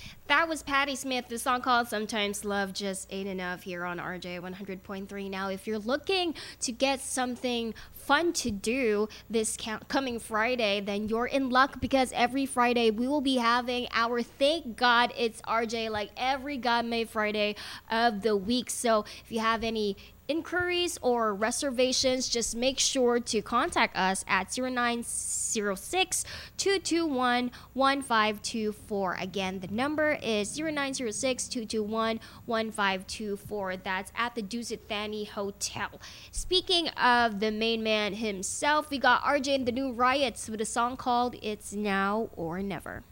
That was Patti Smith, the song called Sometimes Love Just Ain't Enough here on RJ 100.3. Now, if you're looking to get something fun to do this coming Friday, then you're in luck because every Friday we will be having our Thank God It's RJ, like every God Made Friday of the week. So if you have any inquiries or reservations, just make sure to contact us at 0906 221 1524. Again, the number is 0906 221 1524. That's at the Dusit Thani Hotel. Speaking of the main man himself, we got RJ and the New Riots with a song called It's Now or Never.